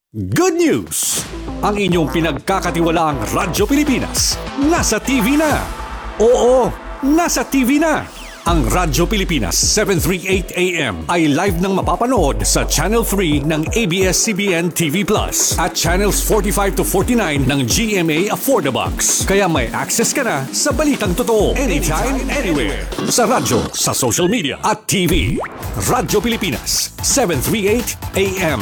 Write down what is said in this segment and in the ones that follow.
Good news! Ang inyong pinagkakatiwalaang Radyo Pilipinas nasa TV na. Oo, nasa TV na. Ang Radyo Pilipinas 738 AM ay live nang mapapanood sa Channel 3 ng ABS-CBN TV Plus at Channels 45 to 49 ng GMA Affordabox. Kaya may access ka na sa balitang totoo anytime, anywhere. Sa radyo, sa social media at TV. Radyo Pilipinas 738 AM.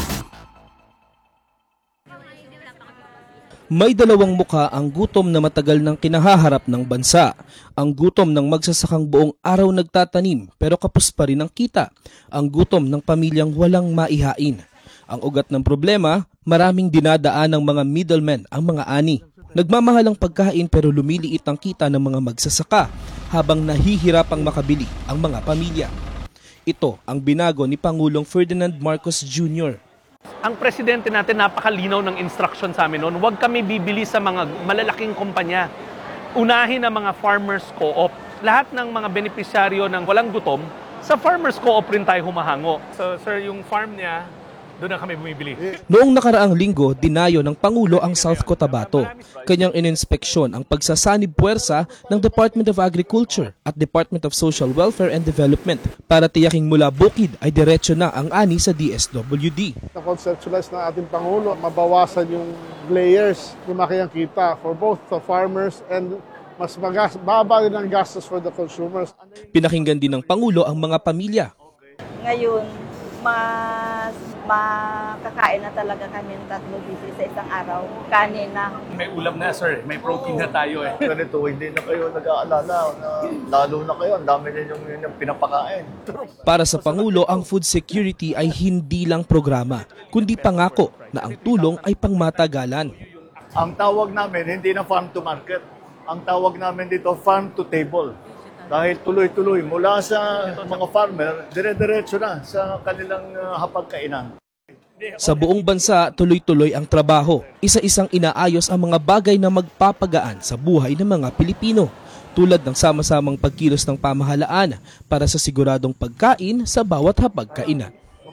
May dalawang mukha ang gutom na matagal nang kinahaharap ng bansa. Ang gutom ng magsasakang buong araw nagtatanim pero kapos pa rin ang kita. Ang gutom ng pamilyang walang maihain. Ang ugat ng problema, maraming dinadaan ng mga middlemen ang mga ani. Nagmamahal ang pagkain pero lumiliit ang kita ng mga magsasaka habang nahihirapang makabili ang mga pamilya. Ito ang binago ni Pangulong Ferdinand Marcos Jr. Ang presidente natin napakalinaw ng instruction sa amin noon, huwag kami bibili sa mga malalaking kumpanya. Unahin ang mga farmers co-op. Lahat ng mga benepisyaryo ng walang gutom, sa farmers co-op rin tayo humahango. So sir, yung farm niya, doon na kami bumibili. Noong nakaraang linggo, dinayo ng Pangulo ang South Cotabato. Kanyang ininspeksyon ang pagsasanib puwersa ng Department of Agriculture at Department of Social Welfare and Development para tiyaking mula bukid ay diretso na ang ani sa DSWD. Na-conceptualize ng ating Pangulo, mabawasan yung layers, lumaki ang kita for both the farmers and mas baba din ang gastos for the consumers. Pinakinggan din ng Pangulo ang mga pamilya. Ngayon, mas makakain na talaga kami ng 3 beses sa isang araw. Kanin na. May ulam na sir, may protein na tayo eh. Ganito, hindi na kayo nag-aalala na lalo na kayo, ang dami ninyong pinapakain. Para sa Pangulo, ang food security ay hindi lang programa, kundi pangako na ang tulong ay pangmatagalan. Ang tawag namin, hindi na farm to market. Ang tawag namin dito, farm to table. Dahil tuloy-tuloy, mula sa mga farmer, dire-diretso na sa kanilang hapagkainan. Sa buong bansa, tuloy-tuloy ang trabaho. Isa-isang inaayos ang mga bagay na magpapagaan sa buhay ng mga Pilipino, tulad ng sama-samang pagkilos ng pamahalaan para sa siguradong pagkain sa bawat hapagkainan.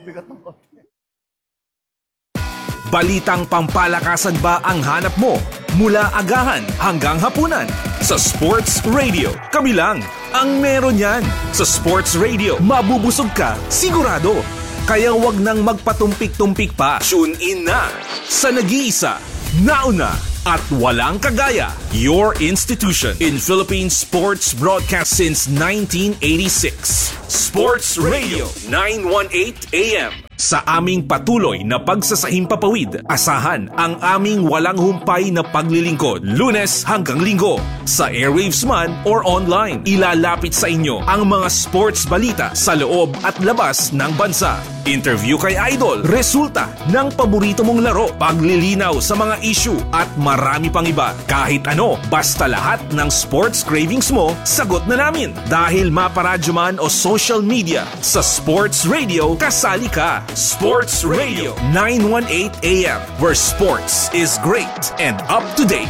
Balitang pampalakasan ba ang hanap mo? Mula agahan hanggang hapunan. Sa Sports Radio, kami lang ang meron yan. Sa Sports Radio, mabubusog ka, sigurado. Kaya wag nang magpatumpik-tumpik pa. Tune in na sa nag-iisa, nauna at walang kagaya. Your institution in Philippine sports broadcast since 1986. Sports Radio 918 AM. Sa aming patuloy na pagsasahimpapawid, asahan ang aming walang humpay na paglilingkod, Lunes hanggang Linggo. Sa airwaves man or online, ilalapit sa inyo ang mga sports balita sa loob at labas ng bansa. Interview kay Idol, resulta ng paborito mong laro, paglilinaw sa mga issue at marami pang iba. Kahit ano, basta lahat ng sports cravings mo, sagot na namin. Dahil maparadyo man o social media, sa Sports Radio, kasali ka. Sports Radio 918 AM, where sports is great and up to date.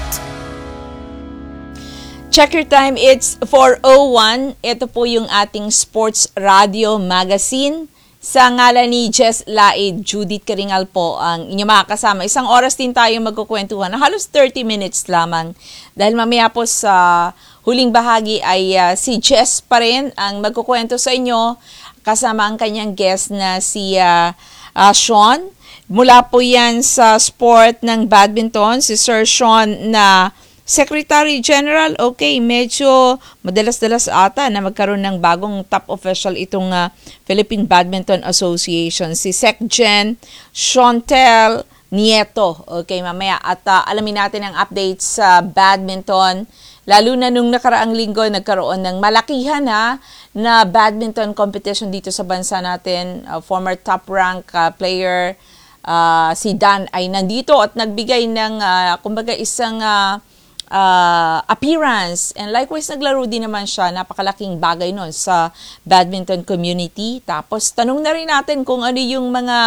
Check your time, it's 4:01. Ito po yung ating Sports Radio Magazine. Sa ngalan ni Jess Laid, Judith Karingal po ang inyong makakasama. Isang oras din tayo magkukwentuhan, halos 30 minutes lamang. Dahil mamaya po sa huling bahagi ay si Jess pa rin ang magkukwento sa inyo kasama ang kanyang guest na si Sean. Mula po yan sa sport ng badminton, si Sir Sean na Secretary General. Okay, medyo madalas-dalas ata na magkaroon ng bagong top official itong Philippine Badminton Association. Si SecGen Chantel Nieto. Okay, mamaya. At alamin natin ang updates sa badminton. Lalo na nung nakaraang linggo, nagkaroon ng malakihan na badminton competition dito sa bansa natin. Former top rank player si Dan ay nandito at nagbigay ng kumbaga isang appearance. And likewise, naglaro din naman siya. Napakalaking bagay nun sa badminton community. Tapos, tanong na rin natin kung ano yung mga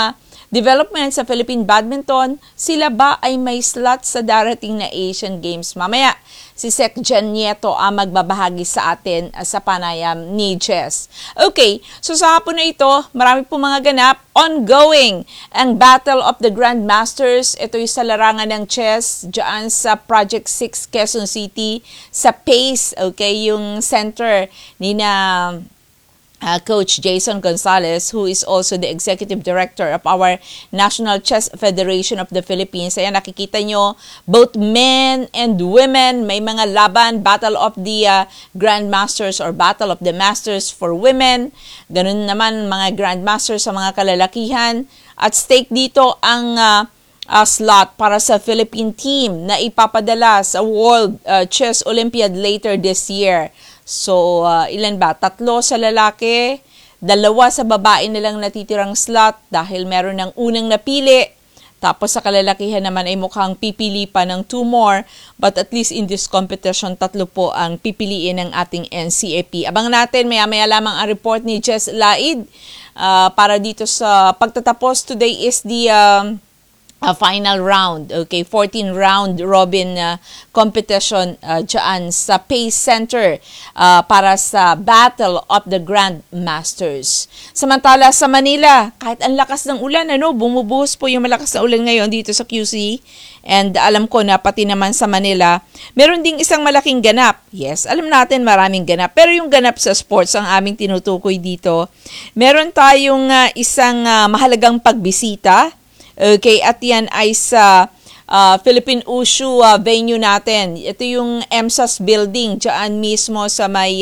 development sa Philippine Badminton, sila ba ay may slot sa darating na Asian Games mamaya? Si Sec Jen Nieto ang magbabahagi sa atin sa panayam ni Jess. Okay, so sa hapon na ito, marami po mga ganap. Ongoing ang Battle of the Grandmasters. Ito'y sa larangan ng chess dyan sa Project 6 Quezon City sa PACE, okay, yung center ni na Coach Jason Gonzalez, who is also the Executive Director of our National Chess Federation of the Philippines. Ayan, nakikita nyo, both men and women, may mga laban, Battle of the Grandmasters or Battle of the Masters for women. Ganun naman mga Grandmasters sa mga kalalakihan. At stake dito ang slot para sa Philippine team na ipapadala sa World Chess Olympiad later this year. So, ilan ba? 3 sa lalaki, 2 sa babae nilang natitirang slot dahil meron ng unang napili. Tapos sa kalalakihan naman ay mukhang pipili pa ng 2 more. But at least in this competition, 3 po ang pipiliin ng ating NCAP. Abang natin, maya-maya lamang ang report ni Jess Laid para dito sa pagtatapos. Today is the final round, okay, 14 round robin competition dyan sa PACE Center para sa Battle of the Grandmasters. Samantala sa Manila, kahit ang lakas ng ulan, bumubuhos po yung malakas na ulan ngayon dito sa QC, and alam ko na pati naman sa Manila, meron ding isang malaking ganap. Yes, alam natin maraming ganap, pero yung ganap sa sports ang aming tinutukoy dito. Meron tayong isang mahalagang pagbisita. Okay, at yan ay sa Philippine Wushu venue natin. Ito yung EMSAS building dyan mismo sa may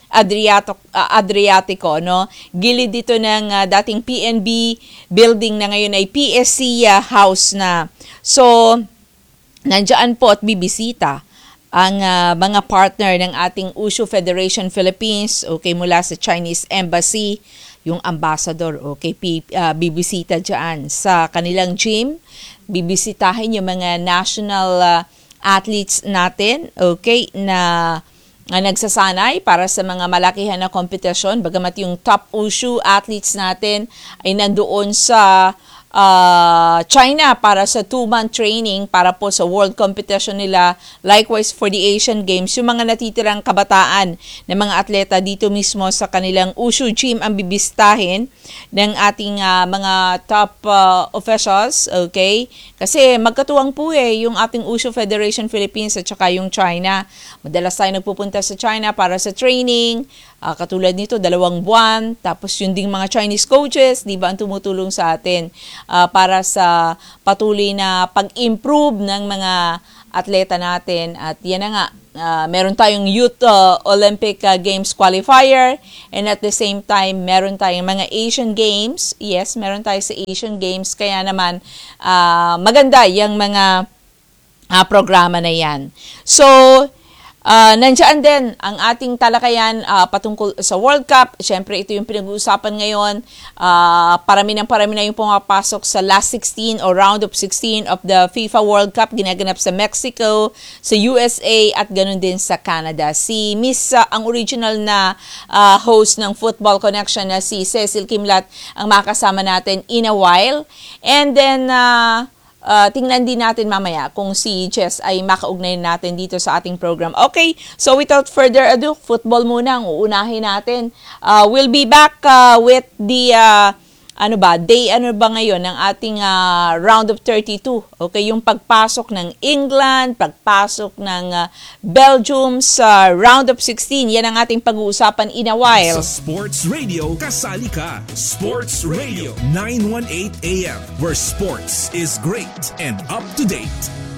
Adriatico, no? Gilid dito ng dating PNB building na ngayon ay PSC house na. So, nandiyan po at bibisita ang mga partner ng ating Wushu Federation Philippines, okay, mula sa Chinese Embassy, yung ambassador, okay, bibisita dyan sa kanilang gym, bibisitahin yung mga national athletes natin, okay, na nagsasanay para sa mga malakihan na kompetisyon, bagamat yung top Wushu athletes natin ay nandoon sa China para sa 2-month training para po sa world competition nila. Likewise for the Asian Games, yung mga natitirang kabataan ng mga atleta dito mismo sa kanilang Wushu gym ang bibistahin ng ating mga top officials, okay? Kasi magkatuwang po yung ating Wushu Federation Philippines at saka yung China. Madalas tayo nagpupunta sa China para sa training, katulad nito 2 buwan, tapos yung ding mga Chinese coaches, di ba, ang tumutulong sa atin para sa patuloy na pag-improve ng mga atleta natin. At yan na nga, meron tayong Youth Olympic Games qualifier, and at the same time, meron tayong mga Asian Games. Yes, meron tayo sa Asian Games, kaya naman maganda yung mga programa na yan. So, nandiyan din ang ating talakayan patungkol sa World Cup. Siyempre, ito yung pinag-uusapan ngayon. Parami na yung pumapasok sa last 16 o round of 16 of the FIFA World Cup. Ginaganap sa Mexico, sa USA, at ganun din sa Canada. Si Miss, ang original na host ng Football Connection na si Cecil Kimlat ang makasama natin in a while. And then, tingnan din natin mamaya kung si Jess ay makaugnay natin dito sa ating program. Okay, so without further ado, football muna ang uunahin natin. We'll be back with the day ngayon ng ating round of 32. Okay, yung pagpasok ng England, pagpasok ng Belgium sa round of 16. Yan ang ating pag-uusapan in a while. Sa Sports Radio, kasali ka. Sports Radio 918 AM, where sports is great and up to date.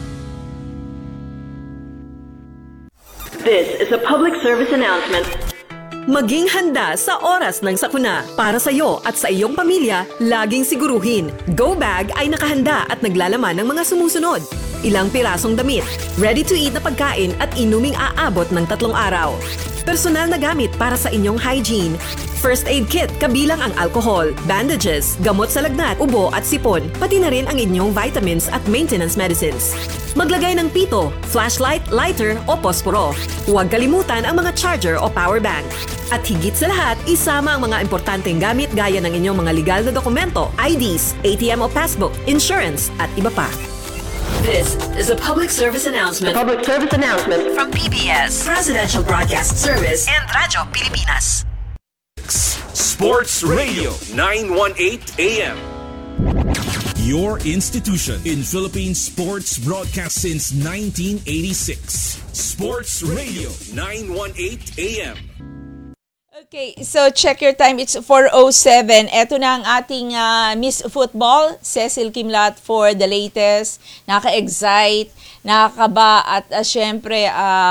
This is a public service announcement. Maging handa sa oras ng sakuna. Para sa iyo at sa iyong pamilya, laging siguruhin. Go Bag ay nakahanda at naglalaman ng mga sumusunod. Ilang pirasong damit, ready-to-eat na pagkain at inuming aabot ng 3 araw. Personal na gamit para sa inyong hygiene, first aid kit kabilang ang alcohol, bandages, gamot sa lagnat, ubo at sipon, pati na rin ang inyong vitamins at maintenance medicines. Maglagay ng pito, flashlight, lighter o posporo. Huwag kalimutan ang mga charger o power bank. At higit sa lahat, isama ang mga importanteng gamit gaya ng inyong mga legal na dokumento, IDs, ATM o passbook, insurance at iba pa. This is a public service announcement. Public service announcement from PBS, Presidential Broadcast Service, and Radyo Pilipinas. Sports Radio 918 AM. Your institution in Philippine sports broadcast since 1986. Sports Radio 918 AM. Okay, so check your time. It's 4:07. Ito na ang ating Miss Football, Cecil Kimlat, for the latest. Nakaka-excite, nakakaba at syempre,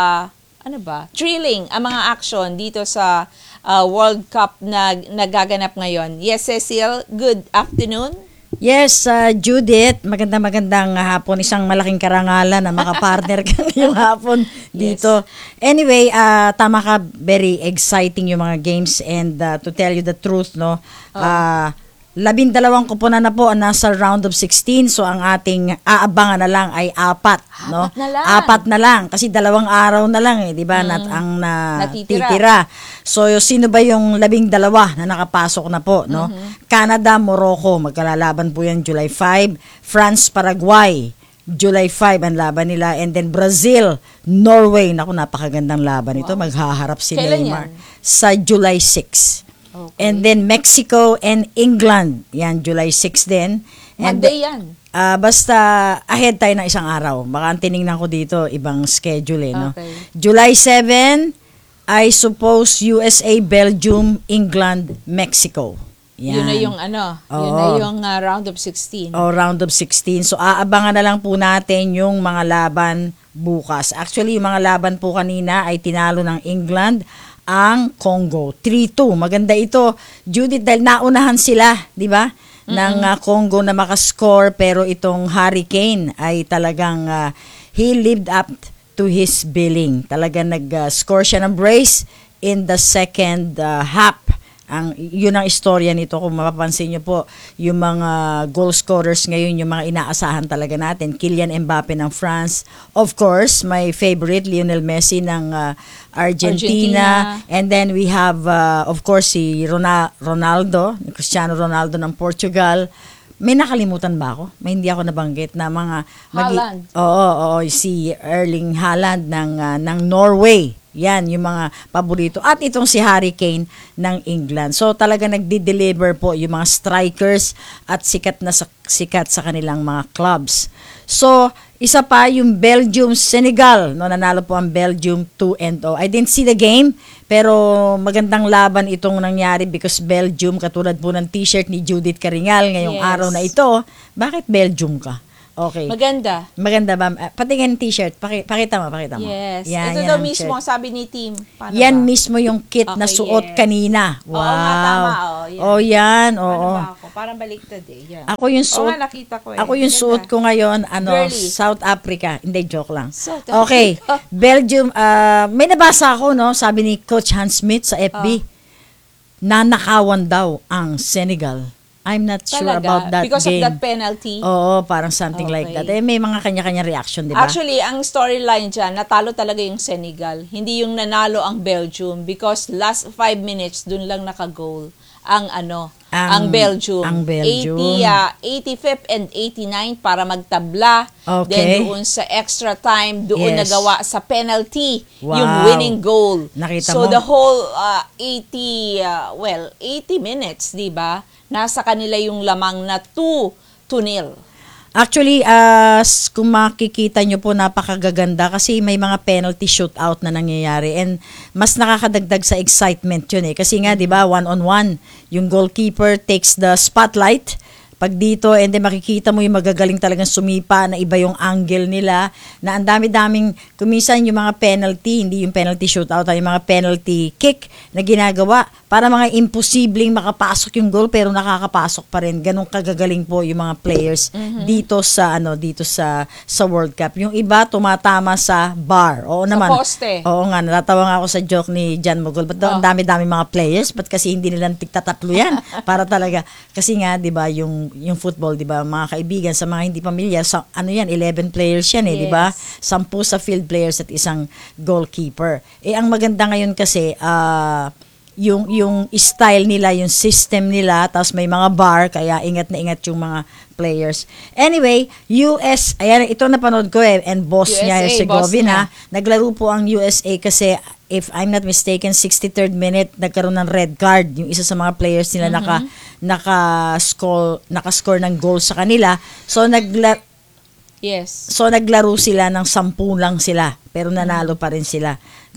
thrilling ang mga action dito sa World Cup na nagaganap ngayon. Yes, Cecil, good afternoon. Yes, Judith, magandang hapon. Isang malaking karangalan na makapartner ka ngayong hapon dito. Yes. Anyway, tama ka, very exciting yung mga games and to tell you the truth, no, 12 koponan na po ang nasa round of 16, so ang ating aabangan na lang ay 4, no? 4 na lang kasi 2 araw na lang di ba ang natitira. So sino ba yung 12 na nakapasok na po, no? Canada, Morocco, magkalalaban po yan July 5, France, Paraguay, July 5 ang laban nila, and then Brazil, Norway, naku, napakagandang laban ito, maghaharap si Neymar sa July 6. Okay. And then Mexico and England, yan July 6 din. Monday yan. Basta ahead tayo ng isang araw. Baka tinignan ko dito ibang schedule no. Okay. July 7, I suppose USA, Belgium, England, Mexico. Yan. Yun na yung yun na yung round of 16. Round of 16. So aabangan na lang po natin yung mga laban bukas. Actually, yung mga laban po kanina ay tinalo ng England ang Congo 3-2. Maganda ito, Judith, dahil naunahan sila, di ba? Ng Congo na makascore, pero itong Hurricane ay talagang he lived up to his billing. Talagang nag-score siya ng brace in the second half. Yun ang istorya nito. Kung mapapansin nyo po, yung mga goal scorers ngayon, yung mga inaasahan talaga natin. Kylian Mbappe ng France. Of course, my favorite, Lionel Messi ng Argentina. And then we have, of course, si Ronaldo, Cristiano Ronaldo ng Portugal. May nakalimutan ba ako? May hindi ako nabanggit na mga... Haaland. Oo, si Erling Haaland ng Norway. Yan, yung mga paborito. At itong si Harry Kane ng England. So talaga nagdi-deliver po yung mga strikers at sikat sa kanilang mga clubs. So, isa pa yung Belgium-Senegal. No, nanalo po ang Belgium 2-0. I didn't see the game, pero magandang laban itong nangyari because Belgium, katulad po ng t-shirt ni Judith Caringal ngayong araw na ito. Bakit Belgium ka? Okay. Maganda ba? Patingin t-shirt. Pakita mo. Yes. Yan, ito daw mismo, sabi ni Tim. Paano yan ba? Mismo yung kit na suot kanina. Wow. Oo nga, tama. Yan. Paano ba ako? Parang baliktad Yan. Ako yung suot. Nakita ko Ako yung suot ko ngayon, Girly. South Africa. Hindi, joke lang. South Africa. Okay. Belgium, may nabasa ako, no? Sabi ni Coach Hans Smith sa FB, nanakawan daw ang Senegal. I'm not sure about that because game. Because of that penalty? Oo, parang something like that. May mga kanya-kanya reaction, di ba? Actually, ang storyline dyan, natalo talaga yung Senegal. Hindi yung nanalo ang Belgium because last 5 minutes, dun lang naka-goal ang Belgium. Ang Belgium. 85th and 89 para magtabla. Okay. Then doon sa extra time, doon nagawa sa penalty yung winning goal. Nakita so mo? the whole 80 minutes, di ba? Nasa kanila yung lamang na 2-0. Actually, kung makikita nyo po, napakagaganda kasi may mga penalty shootout na nangyayari and mas nakakadagdag sa excitement yun Kasi nga, di ba, 1-on-1, yung goalkeeper takes the spotlight Pag dito, and then makikita mo yung magagaling talagang sumipa na iba yung angle nila, na ang dami-daming, kuminsan yung mga penalty, hindi yung penalty shootout, yung mga penalty kick na ginagawa para mga imposibleng makapasok yung goal pero nakakapasok pa rin. Ganun kagagaling po yung mga players dito sa World Cup. Yung iba tumatama sa bar. Oo naman. Sa poste. Oo nga, natatawa nga ako sa joke ni John Mogul. Ba't daw ang dami-dami mga players? Ba't kasi hindi nila tigtatatlo yan? Para talaga. Kasi nga, di ba, yung football, di ba, mga kaibigan, sa mga hindi pamilyar, ano yan, 11 players yan di ba? 10 sa field players at isang goalkeeper. Ang maganda ngayon kasi, yung style nila, yung system nila, tapos may mga bar, kaya ingat na ingat yung mga players. Anyway, US, ayan, ito napanood ko and Bosnia Herzegovina. Naglaro po ang USA kasi, if I'm not mistaken, 63rd minute, nagkaroon ng red card. Yung isa sa mga players nila naka-score ng goal sa kanila. So, naglaro sila ng 10 lang sila, pero nanalo pa rin sila.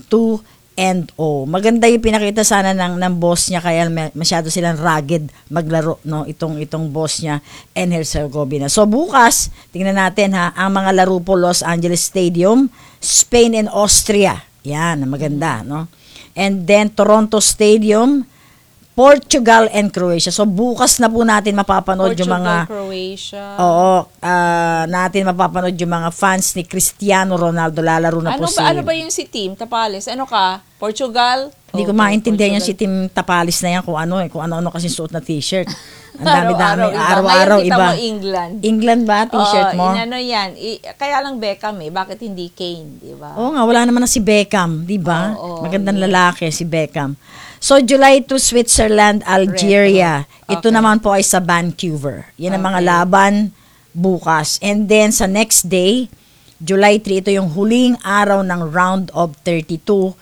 2-0. Maganda yung pinakita sana ng Bosnia, kaya masyado silang rugged maglaro, no, itong Bosnia and Herzegovina. So bukas, tingnan natin ang mga laro po, Los Angeles Stadium, Spain and Austria. Yan, maganda, no? And then Toronto Stadium, Portugal and Croatia. So bukas na po natin mapapanood yung mga Croatia. Oo, natin mapapanood yung mga fans ni Cristiano Ronaldo. Lalaro na po ano ba yung si Team Tapales? Ano ka? Portugal? Hindi ko maintindihan yung si Team Tapales na yan kung ano kasi suot na t-shirt. Ang dami-dami, araw-araw iba. Mo England. England ba t-shirt mo? Yan. Kaya lang Beckham bakit hindi Kane, di ba? Oo nga, wala naman na si Beckham, di ba? Magandang lalaki si Beckham. So, July 2, Switzerland, Algeria. Ito naman po ay sa Vancouver. Yan ang mga laban bukas. And then, sa next day, July 3, ito yung huling araw ng round of 32.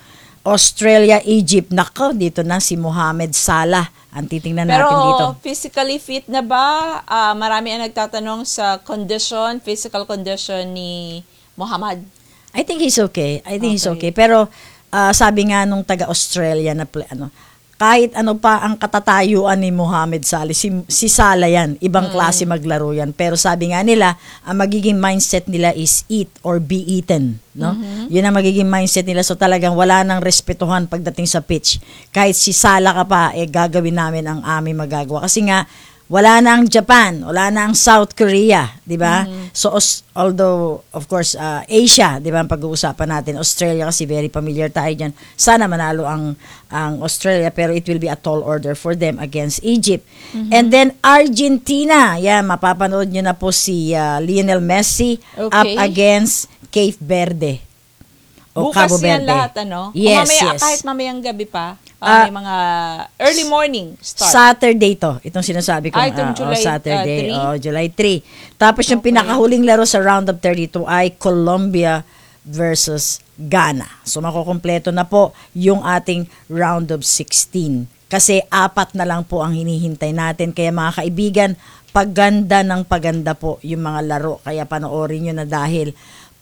Australia, Egypt. Nako, dito na si Mohamed Salah. Ang titingnan natin dito. Pero physically fit na ba? Marami ang nagtatanong sa physical condition ni Mohamed. I think he's okay. He's okay. Pero, sabi nga nung taga-Australia na kahit ano pa ang katatayuan ni Mohamed Salah, si Salah yan, ibang klase maglaro yan. Pero sabi nga nila, ang magiging mindset nila is eat or be eaten. No? Yun ang magiging mindset nila. So talagang wala nang respetuhan pagdating sa pitch. Kahit si Salah ka pa, gagawin namin ang aming magagawa. Kasi nga, wala na ang Japan, wala na ang South Korea, di ba? So, although, of course, Asia, di ba, ang pag-uusapan natin, Australia kasi very familiar tayo dyan. Sana manalo ang Australia, pero it will be a tall order for them against Egypt. And then, Argentina, mapapanood nyo na po si Lionel Messi up against Cape Verde. Bukas Cabo yan Verde. lahat, ano? Yes, yes. Kahit mamayang gabi pa, may mga early morning start. Saturday to. Itong sinasabi ko. Itong July Saturday. 3? July 3. Tapos yung pinakahuling laro sa round of 32 ay Colombia versus Ghana. So makukumpleto na po yung ating round of 16. Kasi 4 na lang po ang hinihintay natin. Kaya mga kaibigan, paganda ng paganda po yung mga laro. Kaya panoorin nyo na dahil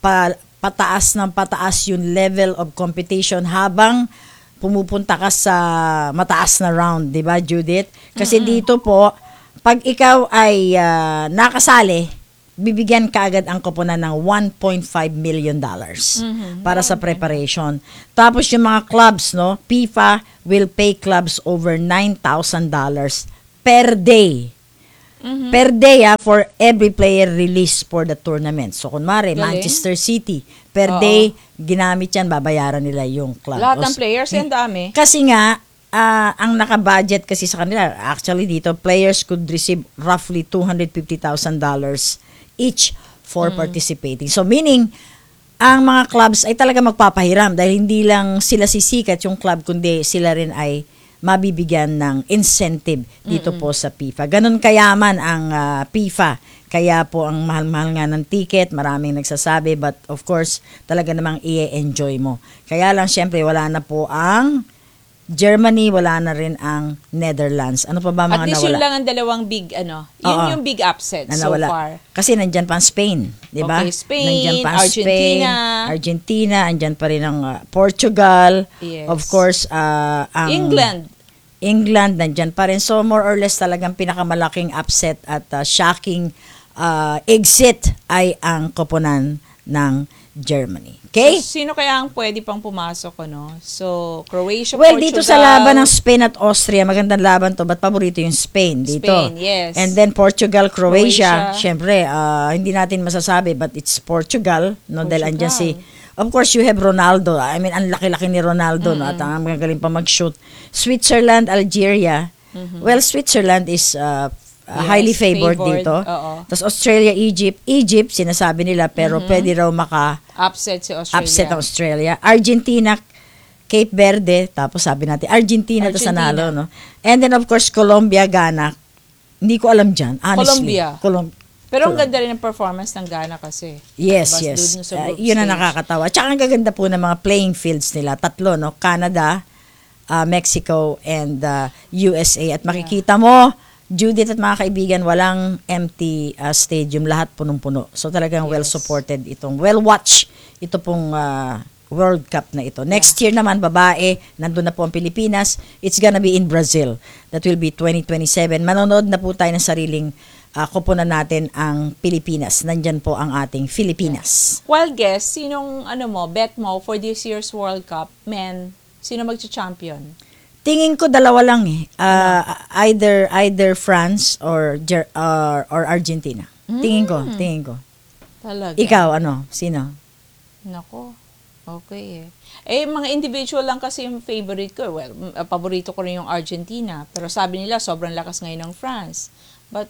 pataas ng pataas yung level of competition habang pumupunta ka sa mataas na round, di ba, Judith? Kasi dito po, pag ikaw ay nakasali, bibigyan ka agad ang koponan ng $1.5 million para sa preparation. Tapos yung mga clubs, no, FIFA will pay clubs over $9,000 per day. Per day for every player released for the tournament. So, kunwari, Manchester City, per day, ginamit yan, babayaran nila yung club. Lahat ng players, yan dami. Kasi nga, ang naka-budget kasi sa kanila, actually dito, players could receive roughly $250,000 each for participating. So, meaning, ang mga clubs ay talaga magpapahiram dahil hindi lang sila sisikat yung club, kundi sila rin ay mabibigyan ng incentive dito po sa FIFA. Ganon kayaman ang FIFA. Kaya po ang mahal-mahal nga ng ticket, maraming nagsasabi, but of course, talaga namang i-enjoy mo. Kaya lang, syempre, wala na po ang Germany, wala na rin ang Netherlands. Ano pa ba mga nawala? At least yun lang ang dalawang big, yun yung big upset so far. Kasi nandyan pa ang Spain, di ba? Okay, Spain, nandyan pa ang Argentina, andyan pa rin ang Portugal, yes. of course, ang England. England, nandyan pa rin. So more or less talagang pinakamalaking upset at shocking exit ay ang koponan ng Germany. Okay? So, sino kaya ang pwede pang pumasok, ano? So, Croatia, Well, Portugal. dito sa laban ng Spain at Austria, magandang laban to. Ba't paborito yung Spain dito? Spain, yes. And then Portugal, Croatia. Croatia. Siyempre, hindi natin masasabi, but it's Portugal. No? Dahil andyan si... Portugal. Of course, you have Ronaldo. I mean, ang laki-laki ni Ronaldo. No? At ang magaling pa mag-shoot. Switzerland, Algeria. Well, Switzerland is... highly favored dito. Tapos Australia, Egypt. Egypt, sinasabi nila, pero pwede raw upset si Australia. Upset ang Australia. Argentina, Cape Verde. Tapos sabi natin, Argentina. Tapos nanalo, no? And then, of course, Colombia, Ghana. Hindi ko alam dyan, honestly. Pero ang ganda rin ang performance ng Ghana kasi. Yes, yes. Yun ang nakakatawa. Tsaka ang gaganda po ng mga playing fields nila. 3, no? Canada, Mexico, and USA. At makikita mo, Judith at mga kaibigan, walang empty stadium, lahat punong-puno. So talagang well-supported itong, well-watched ito pong World Cup na ito. Next year naman, babae, nandun na po ang Pilipinas. It's gonna be in Brazil. That will be 2027. Manonood na po tayo ng sariling koponan natin ang Pilipinas. Nandyan po ang ating Filipinas. Well, guess, sinong bet mo for this year's World Cup? Men, sino magcha-champion? Tingin ko dalawa lang eh. Either France or Argentina. Tingin ko. Talaga. Ikaw, sino? Nako. Okay eh. Mga individual lang kasi yung favorite ko. Well, paborito ko rin yung Argentina. Pero sabi nila, sobrang lakas ngayon ng France. But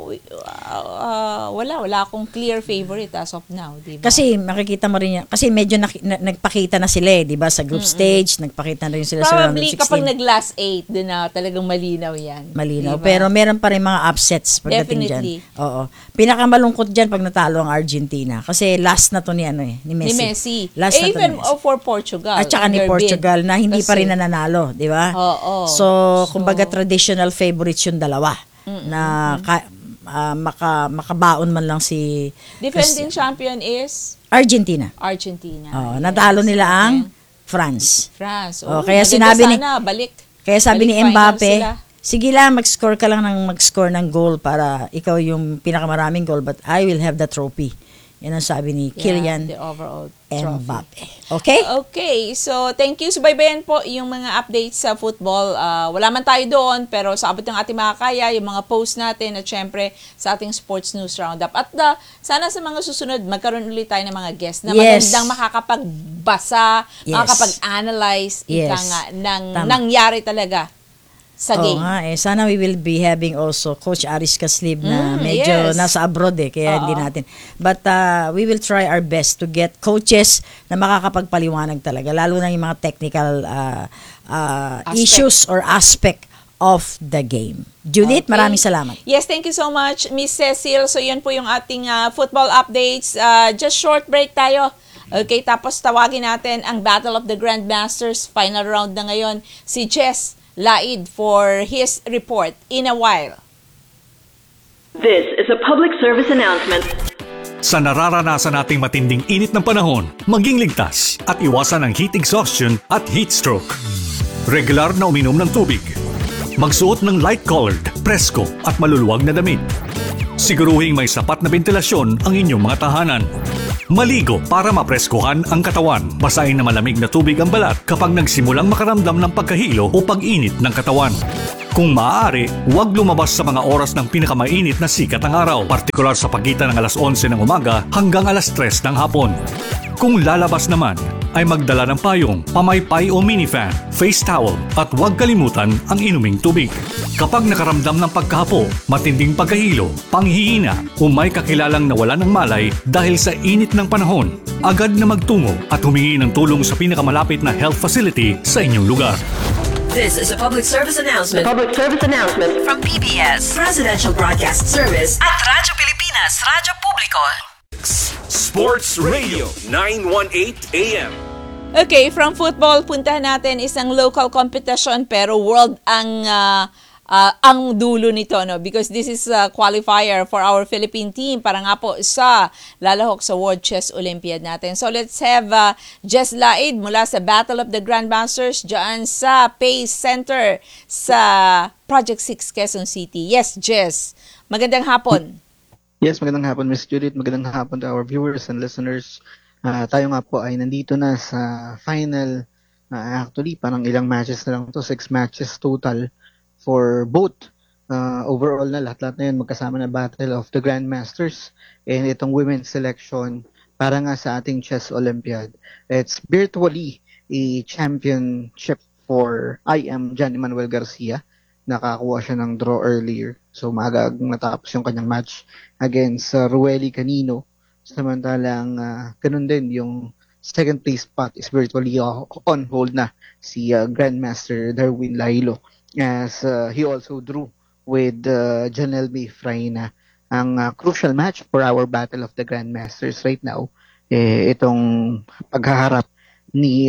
wala akong clear favorite as of now, di ba? Kasi makikita mo rin yan. Kasi medyo nagpakita na sila di ba? Sa group stage, nagpakita na rin sila sa round of 16. Probably kapag nag-last 8, doon na talagang malinaw yan. Malinaw. Diba? Pero meron pa rin mga upsets pagdating dyan. Oo. Pinakamalungkot dyan pag natalo ang Argentina. Kasi last na to ni Messi. Last na to even ni Messi. for Portugal. At saka ni Portugal na hindi pa rin nananalo, di ba? Oo. So, kumbaga traditional favorites yung dalawa. Na makabaon man lang si defending champion is Argentina. Natalo nila ang France. Kaya sinabi balik. Kaya sabi ni Mbappe, sige lang, mag-score ka lang ng goal para ikaw yung pinakamaraming goal, but I will have the trophy. Yan ang sabi ni Kylian the overall Mbappe. Okay? Okay. So, thank you. Subaybayan po yung mga updates sa football. Wala man tayo doon, pero sa abot ng ating makakaya, yung mga post natin at syempre sa ating Sports News Roundup. At sana sa mga susunod, magkaroon ulit tayo ng mga guests na magandang makakapagbasa, makakapag-analyze ng nangyari talaga sa game. Sana we will be having also Coach Aris Kaslib na medyo nasa abroad kaya hindi natin. But we will try our best to get coaches na makakapagpaliwanag talaga, lalo na yung mga technical issues or aspect of the game. Judith, maraming salamat. Yes, thank you so much, Miss Cecil. So yan po yung ating football updates. Just short break tayo. Okay, tapos tawagin natin ang Battle of the Grandmasters. Final round na ngayon. Si Jess Laid for his report in a while. This is a public service announcement. Sa nararanasan nating matinding init ng panahon, maging ligtas at iwasan ang heat exhaustion at heat stroke. Regular na uminom ng tubig. Magsuot ng light-colored, presko at maluluwag na damit. Siguruhing may sapat na ventilasyon ang inyong mga tahanan. Maligo para mapreskuhan ang katawan. Basahin na malamig na tubig ang balat kapag nagsimulang makaramdam ng pagkahilo o pag-init ng katawan. Kung maaari, huwag lumabas sa mga oras ng pinakamainit na sikat ng araw, partikular sa pagitan ng alas 11 ng umaga hanggang alas 3 ng hapon. Kung lalabas naman, ay magdala ng payong, pamaypay o minifan, face towel at huwag kalimutan ang inuming tubig. Kapag nakaramdam ng pagkahapo, matinding pagkahilo, panghihina o may kakilalang nawala ng malay dahil sa init ng panahon, agad na magtungo at humingi ng tulong sa pinakamalapit na health facility sa inyong lugar. This is a public service announcement. From PBS, Presidential Broadcast Service at Radyo Pilipinas, Radyo Publiko. Sports Radio 918 AM. Okay, from football, puntahan natin isang local competition pero world ang ang dulo nito, no? Because this is a qualifier for our Philippine team para nga po sa lalahok sa World Chess Olympiad natin. So let's have Jess Laid mula sa Battle of the Grandmasters dyan sa PACE Center sa Project 6 Quezon City. Yes, Jess. Magandang hapon. Yes, magandang hapon, Miss Judith. Magandang hapon to our viewers and listeners. Tayo nga po ay nandito na sa final. Actually, parang ilang matches na lang to, 6 matches total for both. Overall na lahat na yun magkasama na Battle of the Grandmasters and itong women's selection para nga sa ating Chess Olympiad. It's virtually a championship for IM Jan Emmanuel Garcia. Nakakuha siya ng draw earlier. So maaga natapos yung kanyang match against Rueli Canino. Samantalang ganun din yung second place spot is virtually on hold na si Grandmaster Darwin Lailo as he also drew with Janelle May Fraina. Ang crucial match for our Battle of the Grandmasters right now, itong paghaharap ni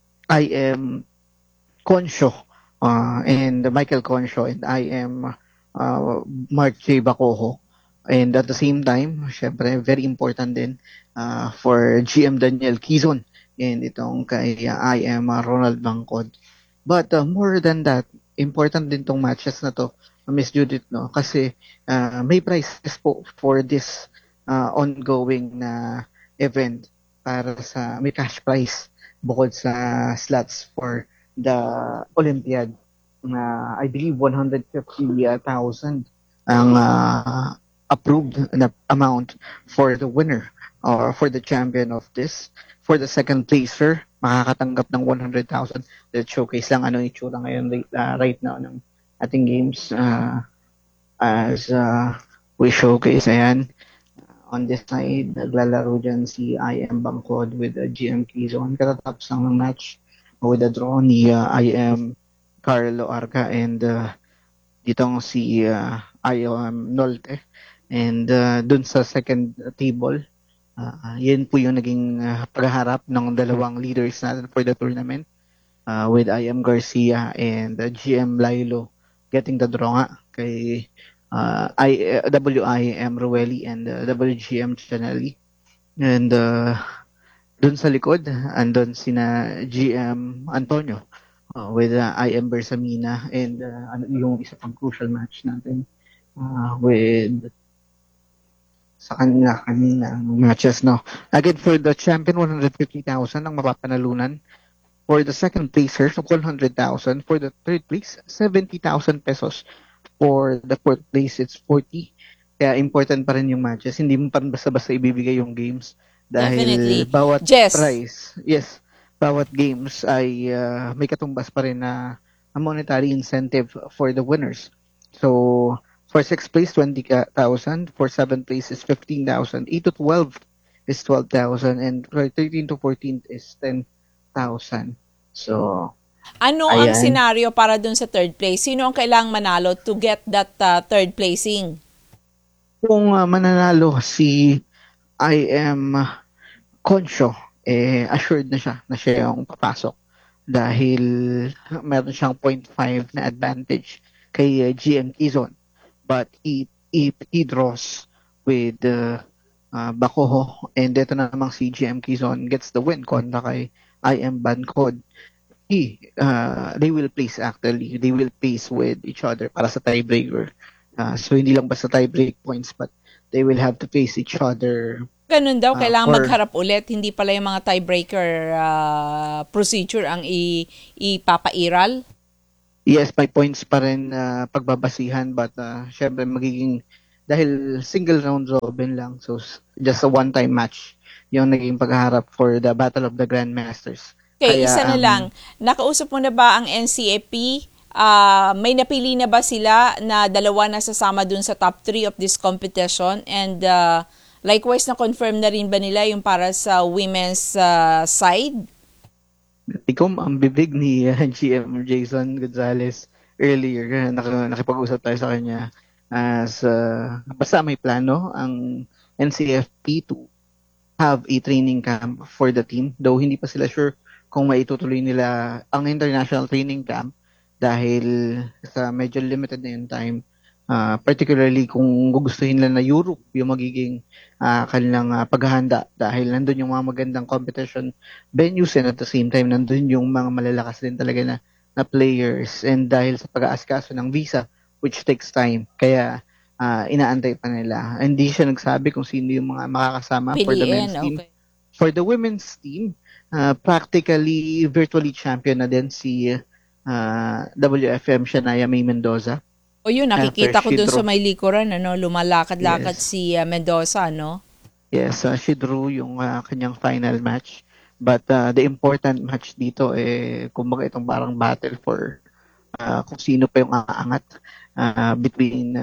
IM Concho and Michael Concho and IM Mark J. Bacojo. And at the same time, syempre, very important din for GM Daniel Quizon and itong kay IM Ronald Bangkod. But more than that, important din tong matches na to, Miss Judith, no? Kasi may prizes po for this ongoing na event para sa may cash prize bukod sa slots for the Olympiad. I believe 150,000 ang approved na amount for the winner or for the champion of this. For the second placer, makakatanggap ng 100,000. Let's showcase lang ano itsura ngayon right now ng ating games as we showcase. Ayan, on this side, naglalaro dyan si IM Bangkod with GM Quizon. Katatapos lang ng match with the draw ni IM Carlo Arca and ditong si IM Nolte. And dun sa second table, yan po yung naging pagharap ng dalawang leaders natin for the tournament with IM Garcia and GM Lailo getting the draw nga kay WIM Rueli and WGM Chanelli. And dun sa likod, andun sina GM Antonio with IM Bersamina and yung isa pang crucial match natin with sa kanina matches, no? Again, for the champion, 150,000 ang mapapanalunan. For the second placer, 100,000. For the third place, 70,000 pesos. For the fourth place, it's 40. Kaya important pa rin yung matches. Hindi mo pa basta-basta ibibigay yung games. Dahil Definitely. bawat Jess. prize, yes, bawat games ay may katumbas pa rin na a monetary incentive for the winners. So, for 6th place, 20,000. For 7th place is 15,000. 8 to 12 is 12,000. And for 13 to 14 is 10,000. So, ano ang senaryo para dun sa third place? Sino ang kailangang manalo to get that third placing? Kung mananalo si IM Concho, assured na siya yung papasok. Dahil meron siyang 0.5 na advantage kay GM Quizon. But he draws with Bacojo, and ito na namang si GM Quizon gets the win kontra kay IM Bancod. They will place with each other para sa tiebreaker. So hindi lang basta tiebreak points, but they will have to face each other. Ganun daw, kailangan magharap ulit. Hindi pala yung mga tiebreaker procedure ang ipapairal. Yes, may points pa rin pagbabasihan, but syempre magiging, dahil single round robin lang, so just a one-time match yung naging pagharap for the Battle of the Grandmasters. Okay, isa na lang. Nakausap mo na ba ang NCAP? May napili na ba sila na dalawa na sasama dun sa top 3 of this competition? And likewise, na-confirm na rin ba nila yung para sa women's side? Ikaw ang bibig ni GM Jason Gonzalez earlier. Nakipag-usap tayo sa kanya as basta may plano ang NCFP to have a training camp for the team. Though hindi pa sila sure kung maitutuloy nila ang international training camp dahil sa medyo limited na yung time. Particularly kung gugustuhin nila na Europe yung magiging kanilang paghahanda dahil nandun yung mga magandang competition venues and at the same time nandun yung mga malalakas din talaga na players and dahil sa pag-aasikaso ng visa which takes time kaya inaantay pa nila. Hindi siya nagsabi kung sino yung mga makakasama for the men's team. Okay. For the women's team, practically virtually champion na din si WFM Shania May Mendoza. O yun, nakikita ko dun Shidro. sa may likuran, lumalakad-lakad Yes. si Mendoza, no? Yes, she drew yung kanyang final match. But the important match dito, kumbaga itong parang battle for kung sino pa yung aangat between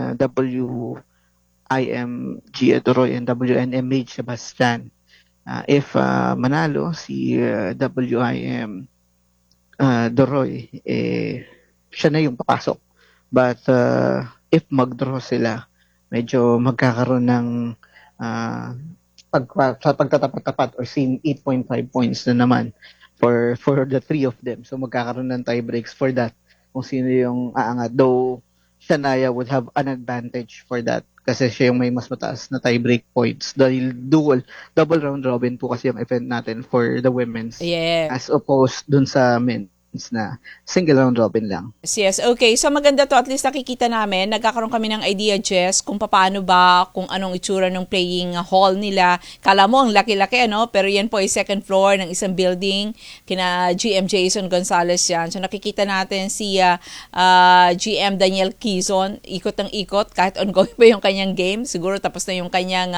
WIM Gia Doroy and WNMH Sebastian. If manalo si WIM Doroy, siya na yung papasok. But if mag-draw sila, medyo magkakaroon ng sa pagtatapat-tapat or same 8.5 points na naman for the three of them. So magkakaroon ng tie breaks for that kung sino yung aangat. Though Shania would have an advantage for that kasi siya yung may mas mataas na tie break points dahil double round robin po kasi yung event natin for the women's as opposed dun sa men's na single round robin lang. Yes, okay. So maganda to, at least nakikita namin, nagkakaroon kami ng idea, Jess, kung paano ba, kung anong itsura ng playing hall nila. Kala mo ang laki-laki, pero yan po ay second floor ng isang building, kina GM Jason Gonzalez yan. So nakikita natin si GM Daniel Quizon, ikot ng ikot, kahit ongoing pa yung kanyang game, siguro tapos na yung kanyang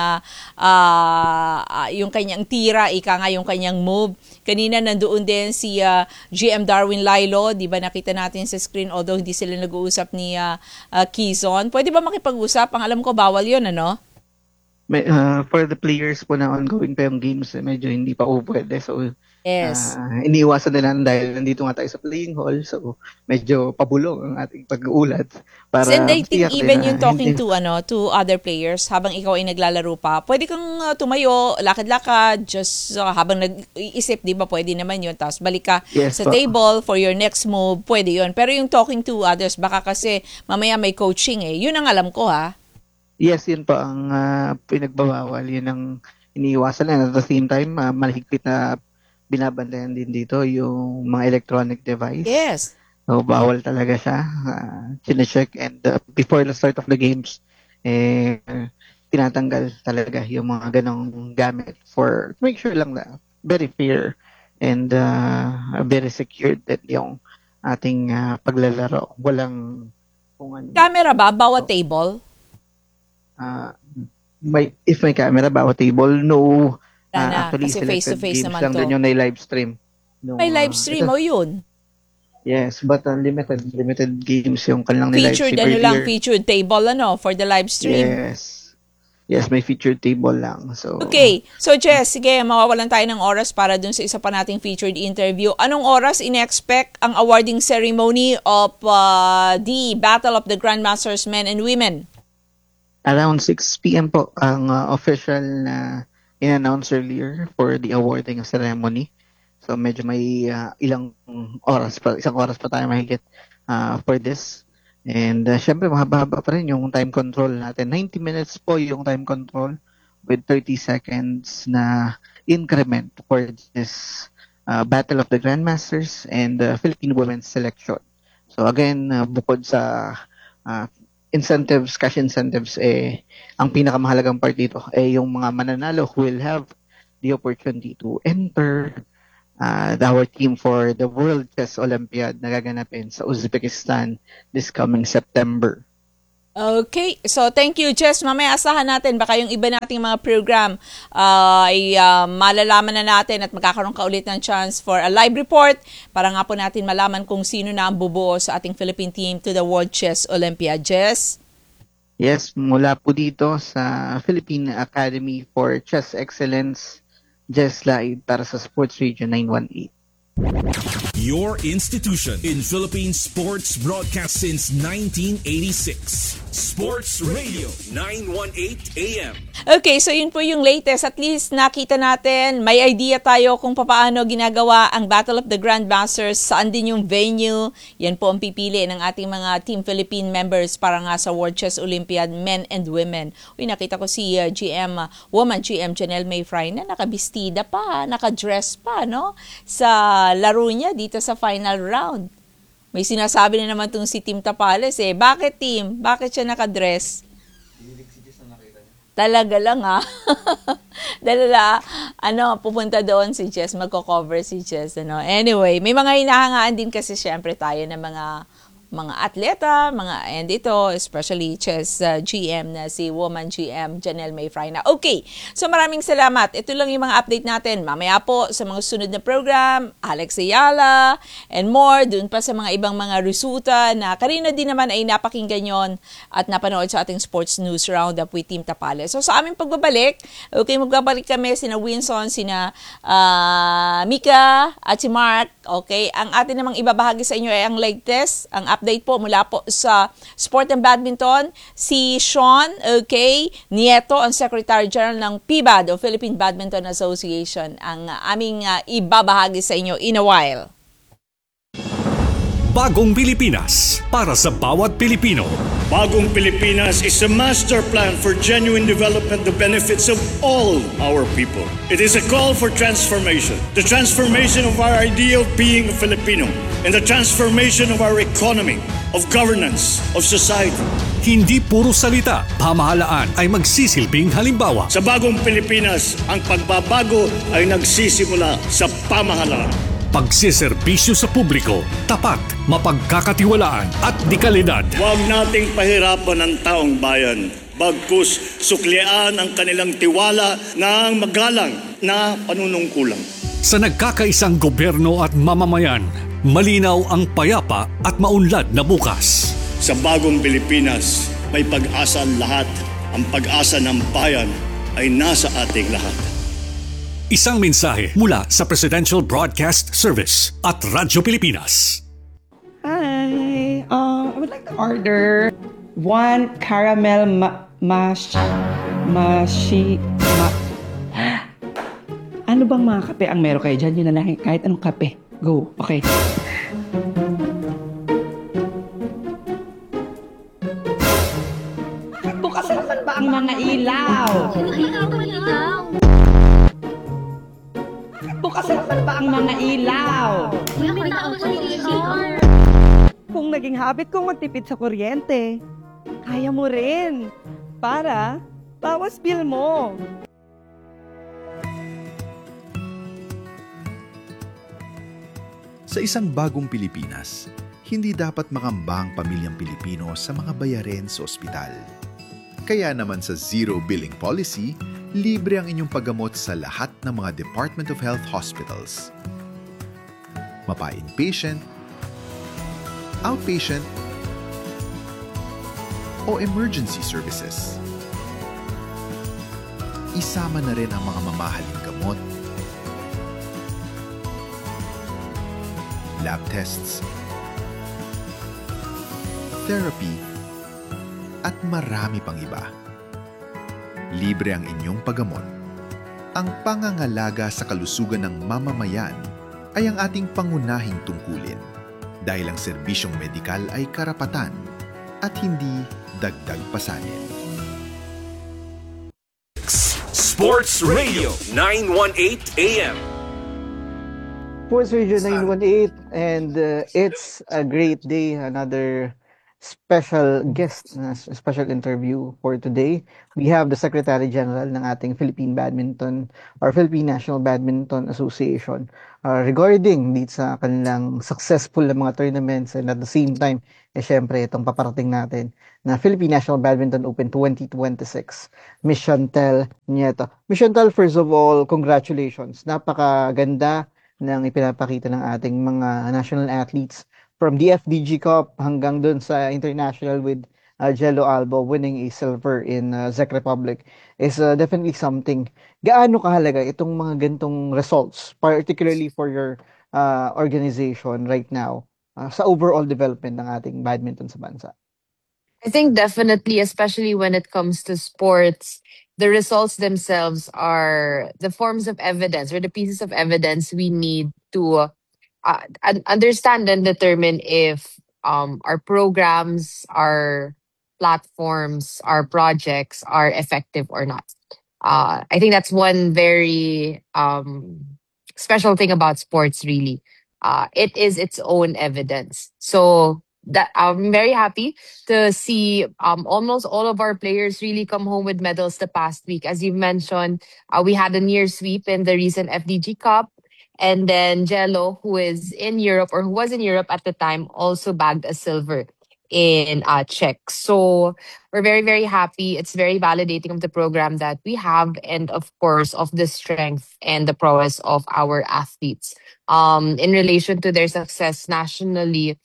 tira, ika nga yung kanyang move. Kanina nandoon din si GM Darwin Lilo, di ba nakita natin sa screen, although hindi sila nag-uusap ni Quizon. Pwede ba makipag-usap? Ang alam ko, bawal yun, ano? For the players po na ongoing pa yung games, medyo hindi pa po pwede. So, yes. Iniiwasan nila dahil nandito nga tayo sa playing hall. So, medyo pabulong ang ating pag-uulat. Para And I think even yung talking hindi, to other players, habang ikaw ay naglalaro pa, pwede kang tumayo, lakad-lakad, just habang nag-iisip, di ba, pwede naman yun. Tapos balik ka sa table for your next move, pwede yun. Pero yung talking to others, baka kasi mamaya may coaching Yun ang alam ko, ha? Yes, yun po ang pinagbabawal. Yun ang iniiwasan. And at the same time, malahigpit na binabantayan din dito yung mga electronic device. Yes. So, bawal talaga siya. Chinecheck and before the start of the games, tinatanggal talaga yung mga ganong gamit for make sure lang na very fair and very secured that yung ating paglalaro. Walang kung ano. Camera ba? Bawat table? If may camera, bawat table, no. Actually, kasi selected face-to-face games naman lang to. din yung na-live stream. May live stream, yun. Yes, but limited games yung kanilang na-live stream earlier. Featured table, for the live stream. Yes, may featured table lang. So okay. So, Jess, sige, mawawalan tayo ng oras para dun sa isa pa nating featured interview. Anong oras in-expect ang awarding ceremony of the Battle of the Grandmasters Men and Women? Around 6 p.m. po ang official na in-announce earlier for the awarding ceremony. So medyo may isang oras pa tayo mahigit for this. And syempre mahaba pa rin yung time control natin. 90 minutes po yung time control with 30 seconds na increment for this Battle of the Grandmasters and Philippine Women's Selection. So again, bukod sa cash incentives, ang pinakamahalagang part dito yung mga mananalo who will have the opportunity to enter our team for the World Chess Olympiad na gaganapin sa Uzbekistan this coming September. Okay. So, thank you, Jess. Mamaya asahan natin baka yung iba nating mga program ay malalaman na natin at magkakaroon ka ulit ng chance for a live report para nga po natin malaman kung sino na ang bubuo sa ating Philippine team to the World Chess Olympiad. Jess? Yes, mula po dito sa Philippine Academy for Chess Excellence, Jess Laid para sa Sports Radio 918. Your institution in Philippine sports broadcast since 1986. Sports Radio 918 AM. Okay, so yun po yung latest. At least nakita natin, may idea tayo kung paano ginagawa ang Battle of the Grandmasters, saan din yung venue. Yan po ang pipili ng ating mga Team Philippine members para nga sa World Chess Olympiad, men and women. Uy, nakita ko si woman GM Janelle May Fry na nakabistida pa, nakadress pa, no? Sa laro niya dito sa final round. May sinasabi na naman itong si Team Tapales Bakit team? Bakit siya nakadress? Talaga lang Dahil pupunta doon si Jess, magko-cover si Jess. Anyway, may mga hinahangaan din kasi syempre tayo ng mga atleta, and ito, especially chess GM na si woman GM Janelle May Fry na. Okay, so maraming salamat. Ito lang yung mga update natin. Mamaya po sa mga sunod na program, Alex Ayala and more, dun pa sa mga ibang mga resulta na kanina din naman ay napakinggan yon at napanood sa ating Sports News Roundup with Team Tapales. So sa aming pagbabalik, magbabalik kami sina Winson, sina Mika at si Mark. Okay, ang atin namang ibabahagi sa inyo ay ang leg test, ang update po mula po sa Sport and Badminton, si Sean, Nieto, ang Secretary General ng PBAD o Philippine Badminton Association, ang aming ibabahagi sa inyo in a while. Bagong Pilipinas para sa bawat Pilipino. Bagong Pilipinas is a master plan for genuine development that benefits of all our people. It is a call for transformation. The transformation of our idea of being a Filipino and the transformation of our economy, of governance, of society. Hindi puro salita, pamahalaan ay magsisilbing halimbawa. Sa Bagong Pilipinas, ang pagbabago ay nagsisimula sa pamahalaan. Pagsiservisyo sa publiko, tapat, mapagkakatiwalaan at dekalidad. Huwag nating pahirapan ang taong bayan. Bagkus suklian ang kanilang tiwala ng magalang na panunungkulan. Sa nagkakaisang gobyerno at mamamayan, malinaw ang payapa at maunlad na bukas. Sa Bagong Pilipinas, may pag-asa ang lahat. Ang pag-asa ng bayan ay nasa ating lahat. Isang mensahe mula sa Presidential Broadcast Service at Radyo Pilipinas. Hi, I would like to order one caramel Ano bang mga kape ang meron kayo dyan? Yun na lang, kahit anong kape. Go, okay. Bukas naman ba ang mga ilaw? Bukas naman ba ang mga ilaw? Kung naging habit kong magtipid sa kuryente, kaya mo rin. Para bawas bill mo. Sa isang bagong Pilipinas, hindi dapat makamba ang pamilyang Pilipino sa mga bayarin sa ospital. Kaya naman sa Zero Billing Policy, libre ang inyong paggamot sa lahat ng mga Department of Health hospitals. Mapa-inpatient, outpatient, o emergency services. Isama na rin ang mga mamahaling gamot, lab tests, therapy, at marami pang iba. Libre ang inyong paggamot. Ang pangangalaga sa kalusugan ng mamamayan ay ang ating pangunahing tungkulin dahil ang serbisyong medikal ay karapatan at hindi dagdag pasanin. Sports Radio 918 AM. Sports Radio 918 and it's a great day. Another special guest, special interview for today. We have the Secretary General ng ating Philippine Badminton or Philippine National Badminton Association regarding dito sa kanilang successful na mga tournaments and at the same time, syempre itong paparating natin na Philippine National Badminton Open 2026. Miss Chantel Nieto. Miss Chantel, first of all, congratulations. Napakaganda ng ipinapakita ng ating mga national athletes from the FDG Cup hanggang dun sa international with Jello Albo winning a silver in Czech Republic is definitely something. Gaano kahalaga itong mga gantong results, particularly for your organization right now sa overall development ng ating badminton sa bansa? I think definitely, especially when it comes to sports, the results themselves are the forms of evidence or the pieces of evidence we need to understand and determine if our programs, our platforms, our projects are effective or not. I think that's one very special thing about sports, really. It is its own evidence. So that I'm very happy to see almost all of our players really come home with medals the past week. As you mentioned, we had a near sweep in the recent FDG Cup. And then Jello, who is in Europe or who was in Europe at the time, also bagged a silver in Czech. So we're very, very happy. It's very validating of the program that we have and, of course, of the strength and the prowess of our athletes. In relation to their success nationally,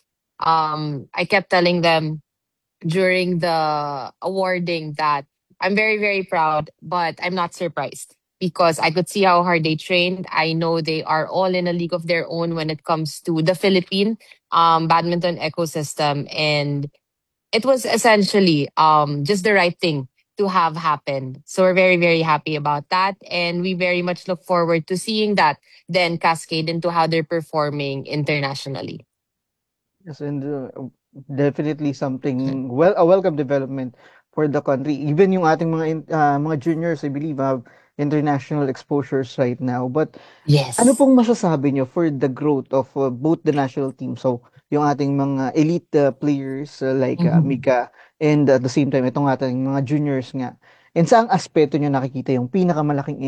I kept telling them during the awarding that I'm very, very proud, but I'm not surprised because I could see how hard they trained. I know they are all in a league of their own when it comes to the Philippine badminton ecosystem. And it was essentially just the right thing to have happened. So we're very, very happy about that. And we very much look forward to seeing that then cascade into how they're performing internationally. Yes, and definitely something a welcome development for the country. Even yung ating mga juniors, I believe, have international exposures right now. But yes, ano pong masasabi nyo for the growth of both the national team? So yung ating mga elite players like Mika, and at the same time itong ating mga juniors nga. And saang aspeto nyo nakikita yung pinakamalaking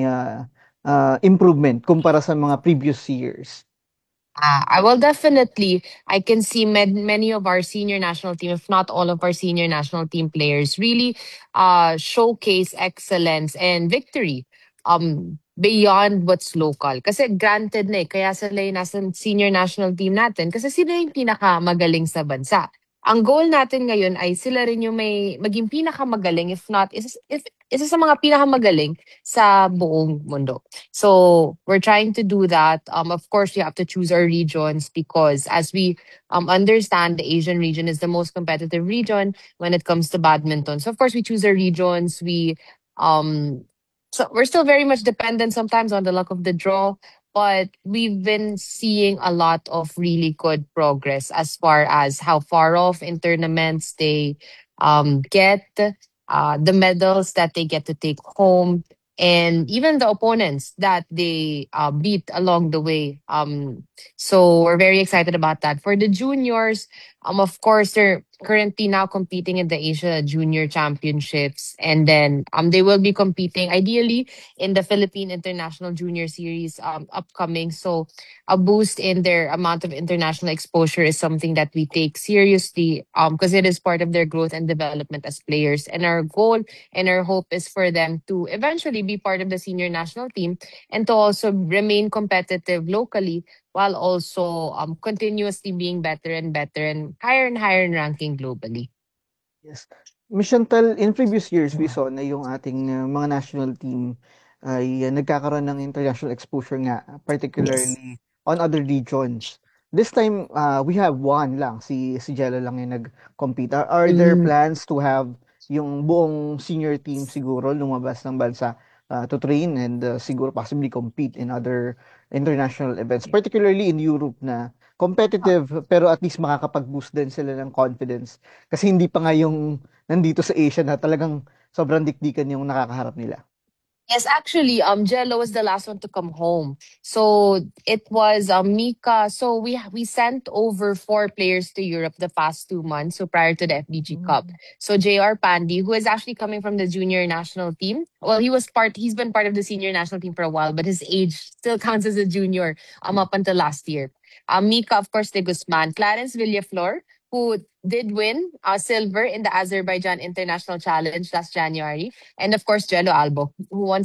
improvement kumpara sa mga previous years? I will definitely. I can see many of our senior national team, if not all of our senior national team players, really showcase excellence and victory beyond what's local. Kasi granted na kaya sila yung nasa senior national team natin kasi sila yung pinakamagaling sa bansa. Ang goal natin ngayon ay sila rin yung may maging pinakamagaling, if not, isa sa mga pinakamagaling sa buong mundo. So we're trying to do that. Of course, we have to choose our regions because as we understand, the Asian region is the most competitive region when it comes to badminton. So of course, we choose our regions. So we're still very much dependent sometimes on the luck of the draw, but we've been seeing a lot of really good progress as far as how far off in tournaments they get, the medals that they get to take home, and even the opponents that they beat along the way. So we're very excited about that. For the juniors, of course, they're currently now competing in the Asia Junior Championships, and then they will be competing ideally in the Philippine International Junior Series upcoming. So a boost in their amount of international exposure is something that we take seriously because it is part of their growth and development as players. And our goal and our hope is for them to eventually be part of the senior national team and to also remain competitive locally while also continuously being better and better and higher in ranking globally. Yes. Miss Chantal, in previous years, we saw na yung ating mga national team ay nagkakaroon ng international exposure nga, particularly on other regions. This time, we have one lang, si Jello lang yung nag-compete. Are there plans to have yung buong senior team siguro lumabas ng bansa to train and siguro possibly compete in other international events, particularly in Europe na competitive pero at least makakapag-boost din sila ng confidence kasi hindi pa nga yung nandito sa Asia na talagang sobrang dikdikan yung nakakaharap nila. Yes, actually, Jello was the last one to come home. So it was Mika. So we sent over 4 players to Europe the past 2 months. So prior to the FDG Cup. So JR Pandy, who is actually coming from the junior national team. Well, he's been part of the senior national team for a while, but his age still counts as a junior up until last year. Mika, of course, de Guzman, Clarence Villaflor, who did win silver in the Azerbaijan International Challenge last January. And of course, Jello Albo, who won